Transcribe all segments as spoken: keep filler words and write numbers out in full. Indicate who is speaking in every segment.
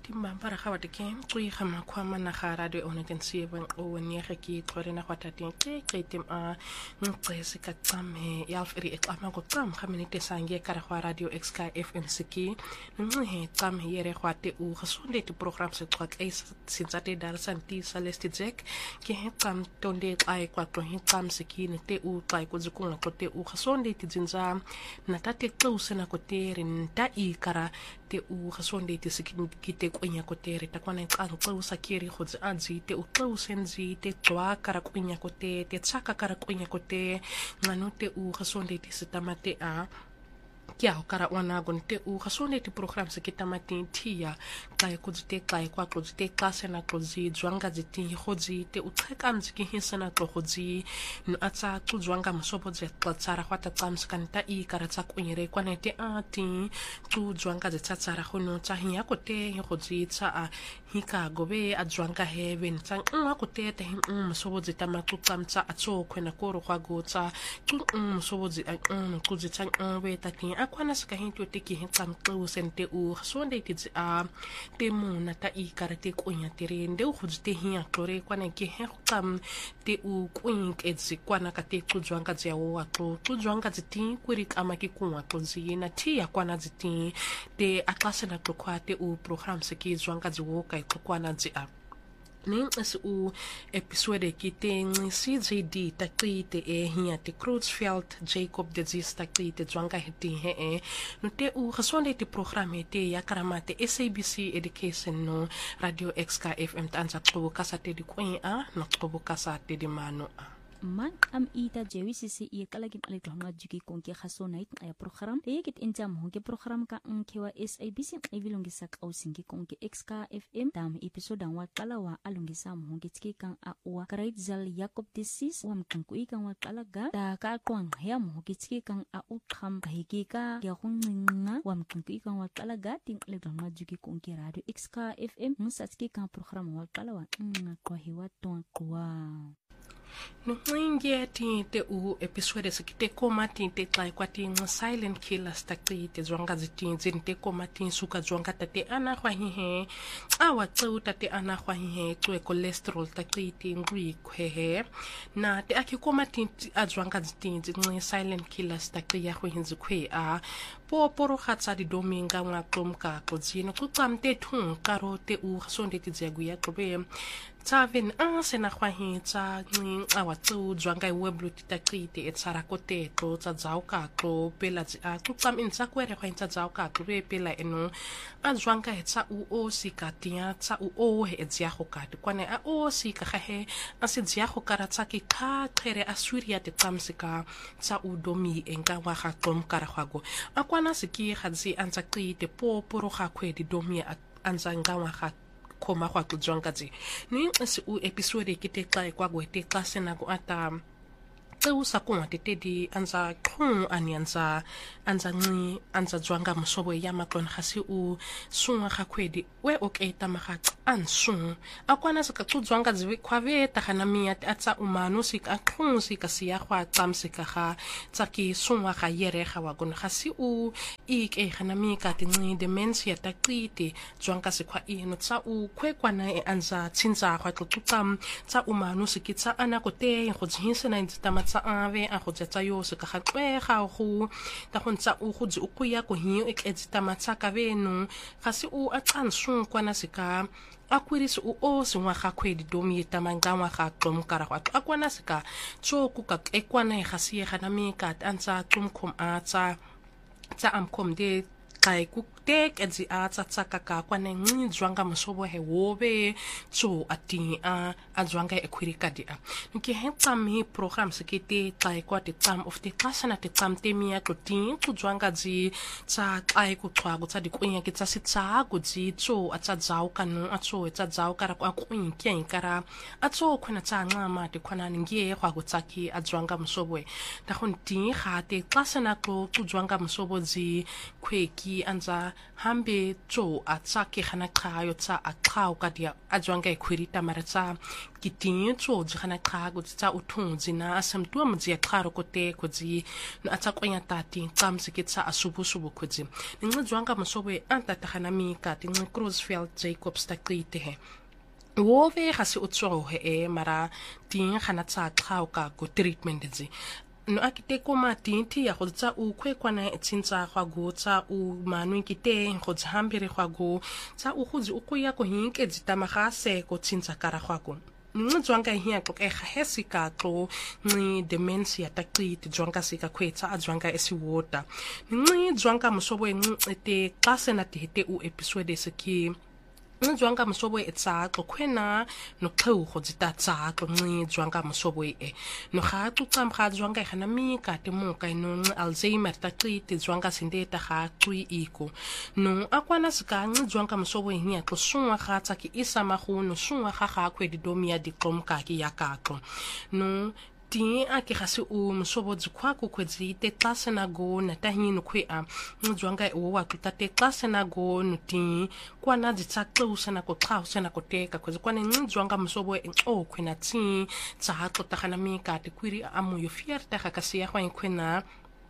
Speaker 1: Timbambara gawat kem tui gama kwama na radio ona ten seven o nege ki tlore na kwata ten ke ke tim a ntsese ka tsame ya feri e tsama ko tsam khaminite sange kara kwa radio X K F M siki nhe tsam yere kwate u gesonde te program se twak e sinzate dar santi salesti jek ke he tsam tonde ai kwa to he tsam siki ne te u tsai ko zikuna ko te u gesonde te jinza na tate klose na ko te rin ta i kara te u gesonde te siki ki te kunya ko te re ta kwana tsang tlosa kiri go tsa anzi te u tlosen zi te twa kara kunya ko te te tsaka kara kunya ko te ngano te u gesonde te sitamate a kia ho kara wana gon te u gesonde te program se kitamati tia kai ko te kai kwa ko te klase na ko zi zwanga zi ti ho zi te u tsaka anzi ki hisana ko ho zi no atsa tu zwanga msobo zi tsara kwata tsams kanta i kara tsa kunyere kwana te ati tu zwanga zi tsara ho no tsa hiya ko te ho zi tsa a hika gobe a zwanga heaven tsa ngwa ko te te msobo zi tama tu tsamtsa atso kwena koro kwa go tsa tu msobo zi a ku zi tsa ngwe ta ti akwana sika hinto te ki hintsam sente u sonde te a te mona ta i kara te kunya te rende u te hiya klore kwana ki he tsam te u kuin ketsi kwana ka te tuzwanga zia wa to tuzwanga ziti kwiri kama ki kunwa to zina ti ya kwana ziti te atlase na to kwa te u program se ki zwanga ziwo kai to kwana zia ning is u episode ki te C J D takrite e hiya te Creutzfeldt Jacob disease takrite zwanga heti he e no te u gesonde te programme te yakarama te S A B C education no radio X K F M tanza tlobo kasa te di kwen a no tlobo kasa te di mano a
Speaker 2: man am ita jewi sisi i kala kin ale tlhonga juki konke khaso night ay program te kit injam honke program ka nkewa S A B C ay bilongisa ka usingi konke X K F M tam episode wa kala wa alongisa honke tiki kan a wa Creutzfeldt Jacob disease wa mkanku ikan wa kala ga ta ka kwang ya honke tiki kan a ukham ka hikika ya khunga wa mkanku ikan wa kala ga tin ale tlhonga juki konke radio X K F M musa tiki kan program wa kala wa kwa hiwa ton kwa
Speaker 1: no nge ti te u episode se kite koma ti te tlai kwa ti silent killers ta ti te zwanga ziti zin te koma ti suka zwanga ta te ana kwa hi he awa tsu ta te ana kwa hi he tue cholesterol ta ti ti ngui kwe he na te aki koma ti a zwanga ziti zin silent killers ta ti ya kwe hinzu kwe a po poro khatsa di dominga nga komka ko zino ku tsamte thung karo te u sonde ti zegu ya tobe Tavin a sena kwa hi tsa nging awa tsu zwanga weblu ti takrite et sara kote to tsa zau ka to pela tsi a tu tsam in tsa kwere kwa tsa zau ka to be pela eno a zwanga et sa u o sika tia tsa u o he et zia khoka to kwane a o sika kha he a se zia khokara tsa ki kha khere a suria te tsamsika tsa u domi enga wa kha tom kara khwago a kwana siki khazi antsa krite po poro kha khwe di domi anza nga wa kha koma kwa tuzwangazi ni si u episode ki te tla kwa go te klase na go ata te usa ko te te di anza khung ani anza anza ngi anza zwanga msobo ya maklon khasi u sunga khakwedi we okay tamaga ansun akwana sika tuzwanga ziwe khwave ta khana mia atsa umanu sika khung sika siya khwa tsamsika kha tsaki sunga kha yere kha wa gon khasi u ik e khana mi ka tingi dementia ta qiti zwanga sikwa ino tsa u kwekwana e anza tsinza khwa tlutsam tsa umanu sikitsa ana ko te go dzhinse na ntama tsa ave a go tsa yo se ka kwe ga go ta go ntsa u go dzi u kuya ko hi e tletsita matsa ka beno ga se u a tsansu kwana se ka a kwirisi u o se ngwa ga khwedi domi ta manga ngwa ga tlom kara go a kwana se ka tso ku ka e kwana ga se ga na me ka antsa tlomkhom a tsa tsa amkhom de kai ku tek edzi a tsa tsaka ka kwana ngi zwanga msobo he wobe tso ati a a zwanga ekwirika dia nke he tsami program se kete kai kwa te tsam of the class na te tsam te mia to tin tu zwanga zi tsa kai ku tswa go tsa di kunya ke tsa se tsa go zi tso a tsa zau kanu a tso tsa zau kara kwa kunya ke nkara a tso khona tsa nga ma te khona ngie kwa go tsaki a zwanga msobo ta gon tin ga te class na ko tu zwanga msobo zi kweki ki anza hambe tso atsa ki khana khayo tsa akhao ka dia ajwanga ikhwirita mara tsa kitinyo tso jkhana khago tsa uthunzi na asamtua mzi akharo kote kodzi na atsa kwanya tati tsamsi kitsa asubu subu kodzi ninjwanga msobe anta takhana mika tingi Crossfield Jacobs takrite he wove khasi utso he e mara tin khana tsa khao ka go treatment zi no akite koma tinti ya khotsa u khwe kwana etsinza khwa go tsa u manu kite khotsa hambere khwa go tsa u khudzi u kuya ko hinke dzitama khase ko tsinza kara khwa go ndzwanga hiya ko ke khesika to ni dementia takriti dzwanga sika khwetsa adzwanga esiwota ni dzwanga musobo ete class na tete u episode seki ndzwanga musobo etsa to khwena no kheu khodzita tsa to ni dzwanga musobo e no kha tu tsam kha dzwanga khana mi ka te mo ka no Alzheimer takriti dzwanga sindeta kha tui iko no akwana sika ndzwanga musobo hiya to sunwa kha tsa ki isa mahuno sunwa kha kha khwedi domia di komka ki yakako no ti a ke gase o msobo dzikwa ku kwedzi te class na go na tahino kwe a ndzwanga o wa tuta te class na go no ti kwana dzitsaqlusa na ko xausa na ko teka kwedzi kwana ndzwanga msobo e o kwena ti tsa ha xotagana mika te kwiri a mo yo fierta ga kasi ya kwa kwena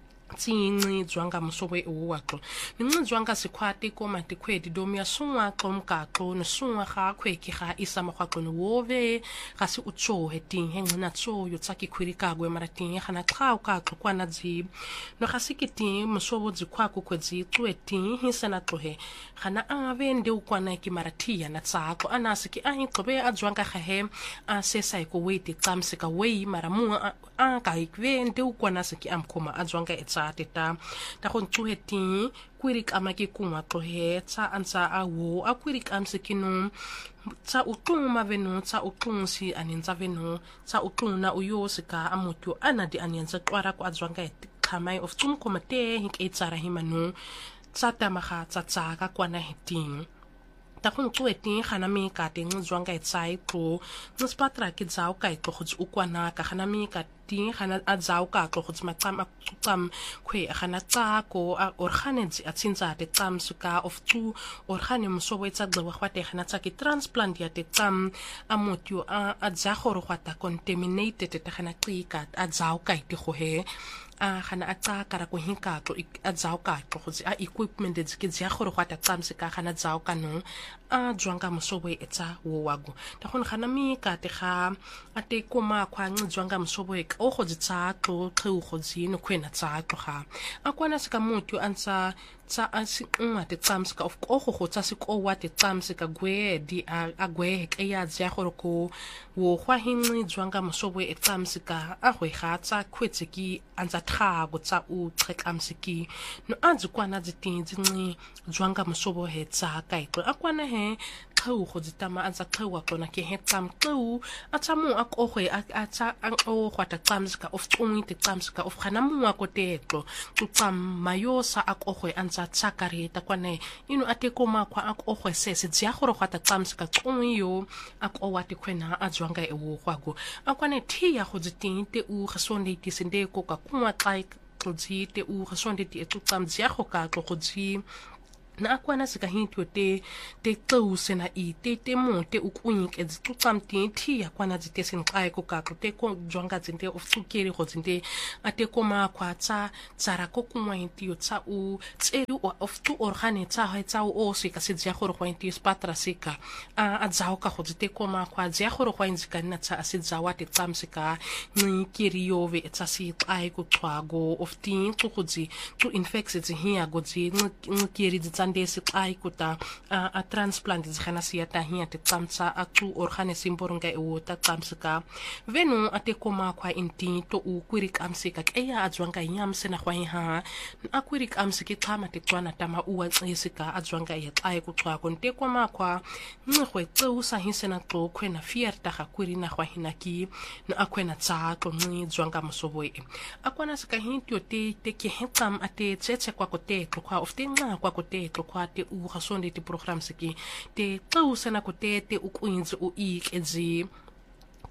Speaker 1: tsinci dzwanga musobe uwaqo ninci dzwanga sikhwati koma tikhwedi domia sunwa xomkaqo no sunwa ga khweki ga isa makhwaqo no wove ga se utso heting hengna tso yo tsaki khwirika gwe marating gana xaw ka xokwana dzi no ga se kiti musobo dzikhwako kwedzi tweti hisana tlohe gana a vende ukwana ki marathia na tsaqo anase ki a inqobe a dzwanga ga he a sesa iko wait tsamsika wei maramu a ka ikvende ukwana se ki amkhoma a dzwanga teta ta go ntsuheti kwirik amaki kuma tlohe tsa ansa a wo a kwirik amsikino tsa utluma veno tsa utlunsi aninza veno tsa utluna uyosika amotyo anadi anyenza twara kwa dzwanga etikhamai of tsumkomate hinketsara himanu tsa tamaga tsa tsaka kwana heting ta go ntsuheti gana mi ka teng dzwanga etsai tlo nspatra ke dzao ka itlo go ukwana ka gana mi ka ting gana a dzao ka tlo go tsmaqam aqam khwe gana tsako organezi atsinza te tsam suka of two organe msobo etsa gxwa khwate gana tsa ke transplant ya te tsam amotyo a a dza gore khwata contaminated te gana qika a dzao ka ite go he a gana a tsa kara go hinka tlo a dzao ka tlo go a equipment ke dzya gore khwata tsam se ka gana dzao ka no a dzwanga msobo etsa wo wago ta go gana mi ka te ga a te koma khwa dzwanga msobo e o go ditsa tlo tlheu go dzino khwena tsa tlo ga a kwana se ka motho antsa tsa asi nngwa te tsamsika of go go tsa se ko wa te tsamsika gwe di a gwe ke ya dzya gore ko wo khwa hinni dzwanga msobo e tsamsika a go ga tsa khwetse ki antsa tha go tsa u tsekamsiki no anzu kwana dzitinzi nci dzwanga msobo he tsa ka itlo a kwana he xew go ditama antsa xewa xona ke he tsam xew a tsamu a ko go a tsa an o khwata tsamsika of tsungi te tsamsika of khana mu a ko tetlo tsam mayosa a ko go antsa tsakareta kwane ino ate koma kwa a ko go sese dzya gore khwata tsamsika tsungi yo a ko wa te khwena a dzwanga e wo khwago a kwane thi ya go ditinte u gesonde tisende ko ka kuma tla tlodzite u gesonde ti etutsam dzya go ka tlo go dzi na akwana sika hinto te te xuse na I te te mo te ukunyike dzitutsam ti thi akwana dzite sinqai ko ka te ko dzwanga dzinte of tsukeri go dzinte ate koma kwa tsa tsara ko kumwa intio tsa u tseri of tu organe tsa ha tsa o sika se dzya gore go intio spatra sika a a dzao ka go dzite koma kwa dzya gore go inzika nna tsa se dzawa te tsamsika ni kiriove tsa si qai ko tshwago of ti tsukudzi tu infects hiya go dzi ni kiri ndesi xai kuta a, a transplant zigana siyata hiya te tsamsa a tu organe simboronga e wota tsamsika venu ate koma kwa inti to u kwirik amsika keya adzwanga yamse na kwa ha a kwirik amsiki xama te tswana tama uwa tsisika adzwanga ye xai kutwa konte koma kwa ngxwe tsusa hisena xo khwena fierta ga kwirina kwa hinaki no akwena tsa to ngi dzwanga msobo e akwana sika hintyo te te ke hetsam ate tsetse kwa kote kwa ofte nga kwa kote kwa te u gasonde te program seki te xusena ko te te ukwinzi u ikezi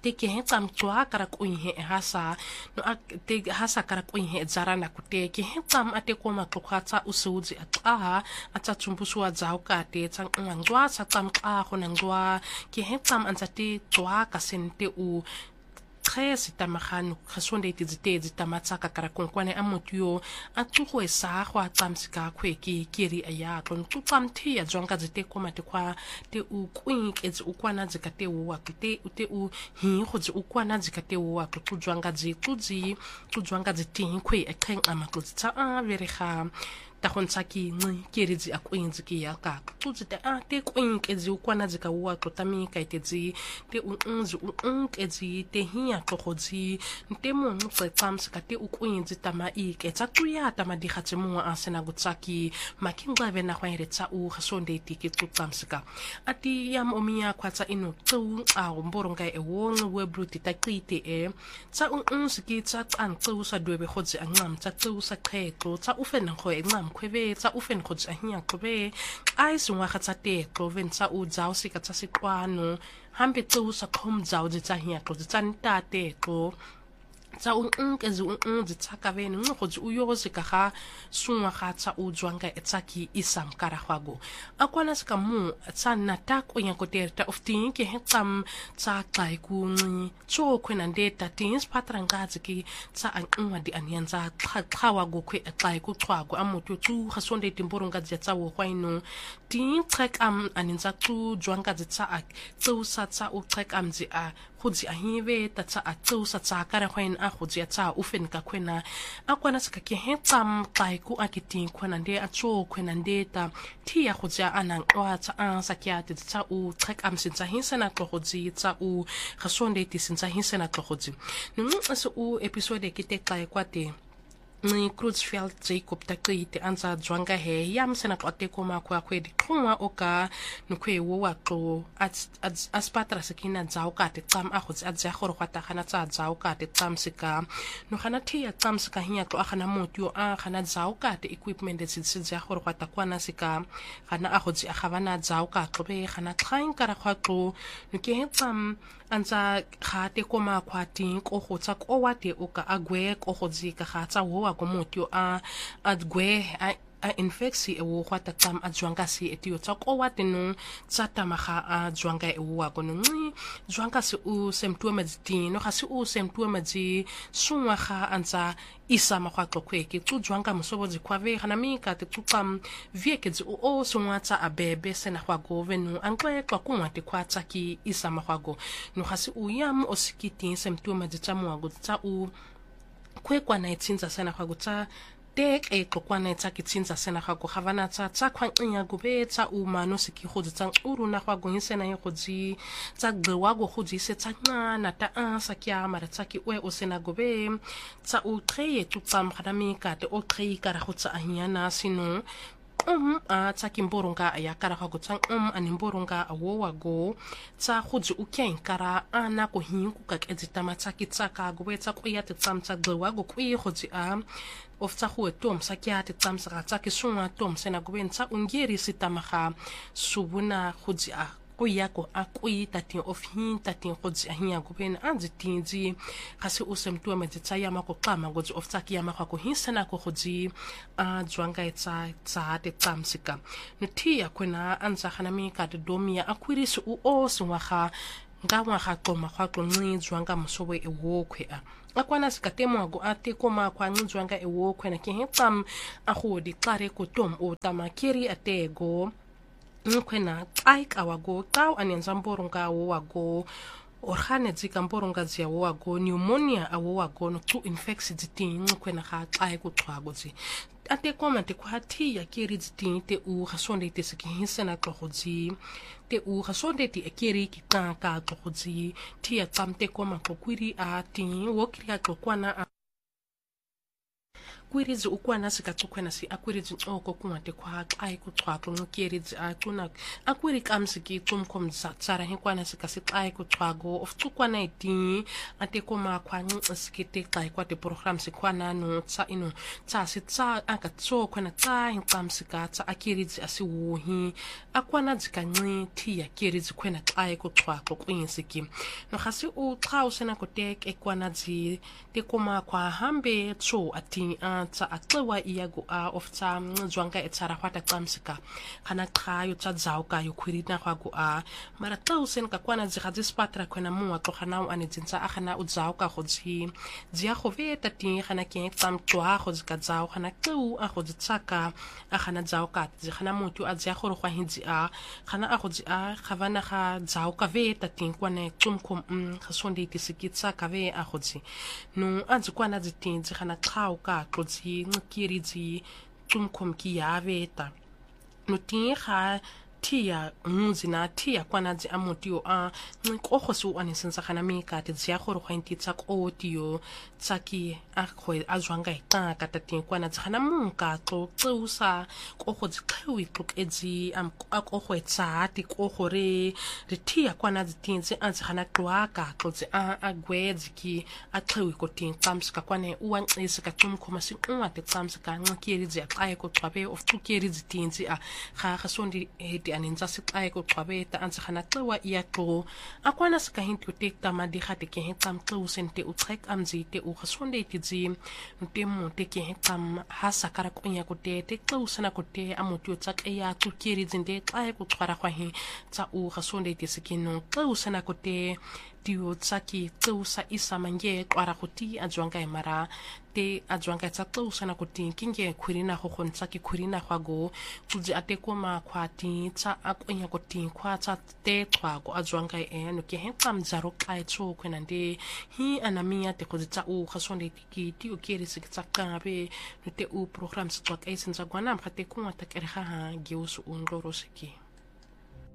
Speaker 1: te ke he tsam tswa kara kuinhe e hasa no a te hasa kara kuinhe zarana kute ke he tsam ate koma tlokhatsa usuzi atla atsa tsumbuswa dzau ka te tsang ngwa sa tsam ka khona ngwa ke he tsam antsate tswa ka sente u Tres tamagano gesonde te te te tamatsaka kara konkwane a motio a tsugo e sa go a tsamsika kwe ke kiri a ya tlon tu tsamthi ya jonga te koma te kwa te u kwink ets u kwana dzika te u wa te u te u hi go tse u kwana dzika te u wa tu jonga dzi tu dzi tu jonga dzi tin kwe e keng ama tu tsa a veri ga ta khontsaki ngi keridzi a kwinzi ki ya ka tutsi te a te kwink ezi u kwana dzika u wa tlotami ka te dzi te u unzi u unk ezi te hiya tlogodzi nte mo ntse tsamsika te u kwinzi tama i ke tsa tuya tama di khatse mo a sena gutsaki makinga vena khwaire tsa u gesonde ti ke tsamsika ati yam omia kwatsa ino tsu a mboronga e wong webruti ta qite e tsa u unsiki tsa tantsu sa dwebe khodzi angam tsa tsu sa qetlo tsa u fena kho e ngam khwebe tsa u fen khodzi ahiya qobe ai sungwa khatsa te qoven tsa u dzao sika tsa siqwano hambe tsu sa khom dzao tsa hiya qo tsa ntate qo tsa u nkezi u unzi tsaka veni ngokhodzi u yozi ka ga sungwa ga tsa u dzwanga etsaki isam kara khwago akwana ska mu tsa nata ko nya koterta of tin ke hetsam tsa xai ku ngi tso khwena ndeta tin spatranga tsiki tsa anqwa di anyanza xawa go khwe xai ku xwago amoto tsu khasonde timborunga tsa wo khwaino tin xekam aninza tsu dzwanga tsa a tsu sa tsa u xekam zi a khudzi a hive ta tsa a tsu sa tsa kara khwain a khudzi tsa u fen ka khwena akwana ska ke hetsam xai ku akitin khwena nde a tso khwena ndeta thi ya khudzi ana nqwa tsa a sa kya te tsa u xekam sin tsa hinsena tlogodzi tsa u khasonde ti sin tsa hinsena tlogodzi nungu aso u episode ke te xai kwate ni Creutzfeldt Jacob takrite anza dzwanga he yam sena kwate koma kwa kwedi khunwa oka nukwe wo wa tlo at aspatra sekina dzao ka te tsam a khotsi adzya khoro kwata khana tsa dzao ka te tsam sika no khana thi ya tsam sika hinya tlo khana motio a khana dzao ka te equipment tsi tsi dzya khoro kwata kwana sika khana a khotsi a khavana dzao ka tlobe khana tlain kara khwa tlo nuke he tsam anza khate koma khwati ko khotsa ko wate oka agwe ko khotsi ka khatsa wo ko motio a adgwe a a infeksi e wo khwata tsam a dzwanga si etio tsa ko wate no tsa tamaga a dzwanga e wo ko no ngi dzwanga se u symptome dzi no ga se u symptome dzi sungwa ga anza isa ma khwatlo kweke tsu dzwanga musobo dzi khwave gana mika te tsam vieke dzi o sungwa tsa abebe sena khwago venu ankwe kwa kunwa te khwatsa ki isa ma khwago no ga se u yam o sikiti symptome dzi tsa mwago tsa u kwe kwa na itsinza sena khwago tsa tek e kokwana tsa kitsinza sena khwago khavana tsa tsa khwanqinya gobe tsa u mano siki khodi tsa uru na khwago hisena ye khodi tsa gwago khodi se tsa na ta a sa kya mara tsa ki we o sena gobe tsa u treye tu tsam khadami ka te o treye kara khotsa ahiana sino um a tsa kimborunga ya kara khwago tsa um animborunga awo wago tsa khodi u kyen kara ana ko hinku ka kedzitama tsa kitsaka gobe tsa ku ya te tsam tsa gwago ku i khodi a of tsa khu tom sa kya te tsam sa tsa ki sunga tom sena gobe tsa ungeri sitamaga subuna khodi a kuya ko akui tatin of hin tatin khodi ahiya gobe na anzitinzi khasi usemtu ametse tsa yama ko qama godzi of tsa kiyama khako hinsana ko khodi a dzwanga tsa tsa te tsamsika nuthia khona anza khana mi ka de domia akwirisi u o singwaga ngawa ga qoma ga qonqi dzwanga musobo e wokhwe a akwana sikatemo ago ate koma kwa ndzwanga e wokhwe na ke hetsam a khodi xare ko tom o tamakiri atego nkwena xaika wago qaw anenza mboronga wo wago orhane dzika mboronga dzia wo wago pneumonia awo wago no tu infects dzitin nkwena ga xai ku xwago dzi ate koma te kwathi ya kiri dzitin te u gasonde te sekihisena tlogodzi te u gasonde te ekiri ki ka ka tlogodzi ti ya tsamte koma kokwiri a tin wo kiri a tlokwana kwirizi ukwana sikacukwena si akwirizi oko kungate kwa xayi kuchwako ngukerizi acuna akwiri kamsiki cumkom tsara hinkwana sikasi xayi kuchwako of cukwana iti ate koma kwa nsikite xayi kwa te program sikwana no tsa ino tsa si tsa aka tso kwana tsa hinkamsika tsa akerizi asiwuhi akwana dzikanci thiya kerizi kwena xayi kuchwako kwinsiki no khasi u xa usena kotek ekwana dzi te koma kwa hambe tso ati tsa axewa iyago a of tsa zwanga etsara hwata xamsika khana xayo tsa dzauka yo khwirina hwago a mara xa usen ka kwana dzi gadzi spatra khona muwa tlokhana u ane dzintsa a khana u dzauka go dzi dzia go veta ti khana ke tsam tswa go dzika dzau khana xeu a go dzaka a khana dzauka dzi khana mutu a dzia go rogwa hindzi a khana a go dzi a khavana ga dzauka veta ti kwana xumkhom khasonde tisikitsa ka ve a go dzi no a dzi kwana dzi tinzi khana xauka xodzi ngikirizi xumkhom ki yaveta no tinga tia muzi na tia kwana dzi amotio a nkogo su anisensa khana meka te dzia gore go intitsa kotio tsaki a go a zwanga ita ka tating kwana tsana munka tlo tsusa go go dzixewi tloketsi am a go go etsa ti go gore re tia kwana dzi a tsana twaka tlotse a a gwedziki a xewi ko ting tsamska kwane u wanxisa ka xumkhoma sinqwa te tsamska nqikiri dzi a xaye ko xabe of xukiri dzi tinzi a ga ga sondi heti anenza sixaye ko xabeta anzi khana xiwa iyaqo akwana sika hinti utekta madi khate ke hexam xusente uxek amzite u khasonde itizim ntemo te ke hexam hasakara kunya kutete xusana kute amuti utsak eya xukiri dzinde xaye ko xwara khwahi tsa u khasonde itisikino xusana kute dio tsaki xusa isamange qwara khuti ajwanga emara te ajwanga tsa xusa na kuti kinge khurina go go ntsaki khurina gwago tsuji atekoma khwati tsa akonya kuti khwa tsa te qwa go ajwanga e no ke hexam zaro kai tso khwena nde hi anamia te go tsa u khasonde tiki ti o kere se tsa kabe no te u program tsa ka isenza gwana mkhate kunwa ta kere ha ha geusu undoro seki